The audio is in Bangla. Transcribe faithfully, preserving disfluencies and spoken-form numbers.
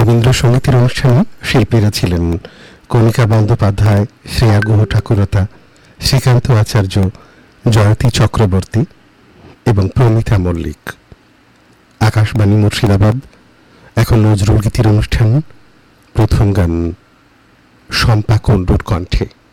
রবীন্দ্রসঙ্গীতের অনুষ্ঠানে শিল্পীরা ছিলেন কণিকা বন্দ্যোপাধ্যায়, শ্রেয়া গুহ ঠাকুরতা, শ্রীকান্ত আচার্য, জয়তী চক্রবর্তী এবং প্রমিতা মল্লিক। আকাশবাণী মুর্শিদাবাদ। এখন নজরুল গীতির অনুষ্ঠান। প্রথম গান শম্পা কুণ্ডুর কণ্ঠে।